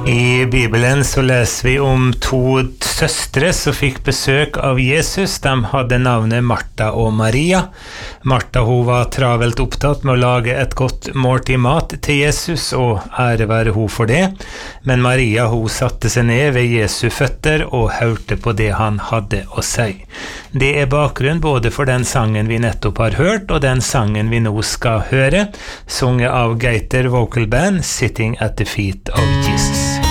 I Bibelen så leser vi om to søstre som fikk besøk av Jesus. De hadde navnet Martha og Maria. Martha hun var travelt opptatt med å lage et godt måltid mat til Jesus, og ære være hun for det. Men Maria hun satte seg ned ved Jesu føtter og hørte på det han hadde å si. Det er bakgrunn både for den sangen vi nettopp har hørt, og den sangen vi nå skal høre, sunget av Gaiter Vocal Band, Sitting at the Feet of Jesus.